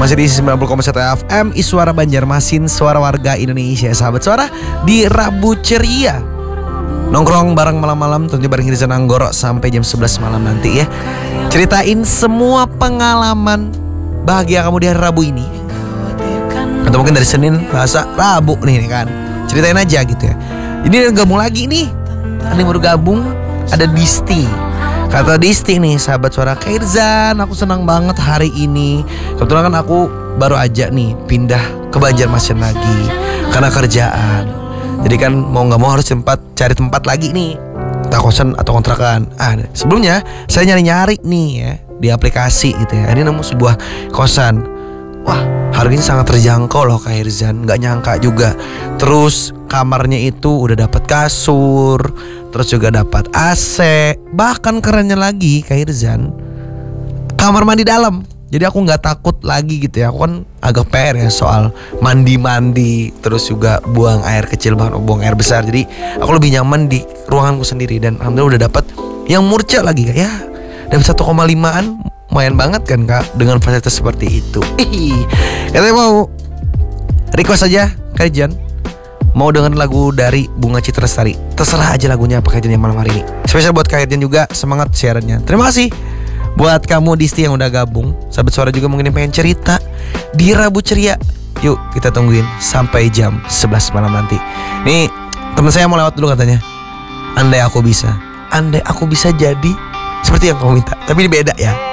Masih di 90,1 FM Iswara Banjarmasin, suara warga Indonesia. Sahabat suara, di Rabu Ceria nongkrong bareng malam-malam, tentunya bareng Hirzan Anggoro sampai jam 11 malam nanti ya. Ceritain semua pengalaman bahagia kamu di hari Rabu ini, atau mungkin dari Senin, Selasa, Rabu nih kan. Ceritain aja gitu ya. Ini gabung lagi nih, ini baru gabung, ada Disti. Kata Disti nih, sahabat suara, Kak Hirzan, aku senang banget hari ini. Kebetulan kan aku baru aja nih pindah ke Banjarmasin lagi karena kerjaan. Jadi kan mau gak mau harus cari tempat lagi nih, entah kosan atau kontrakan. Sebelumnya saya nyari-nyari nih ya di aplikasi gitu ya. Ini nemu sebuah kosan. Wah, harganya sangat terjangkau loh Kak Hirzan, gak nyangka juga. Terus kamarnya itu udah dapat kasur, terus juga dapat AC. Bahkan kerennya lagi Kak Hirzan, kamar mandi dalam. Jadi aku gak takut lagi gitu ya. Aku kan agak PR ya soal mandi-mandi, terus juga buang air kecil bahkan buang air besar. Jadi aku lebih nyaman di ruanganku sendiri. Dan alhamdulillah udah dapat yang murca lagi Kak ya. Dapat 1,5an, lumayan banget kan Kak dengan fasilitas seperti itu. Katanya mau request aja Kak Hirzan, mau dengerin lagu dari Bunga Citra Lestari. Terserah aja lagunya apa Kak Hirzan yang malam hari ini. Spesial buat Kak Hirzan juga, semangat siarannya. Terima kasih buat kamu Disti yang udah gabung. Sahabat suara juga mungkin pengen cerita di Rabu Ceria. Yuk kita tungguin sampai jam 11 malam nanti. Nih teman saya mau lewat dulu katanya. Andai aku bisa jadi seperti yang kamu minta, tapi ini beda ya.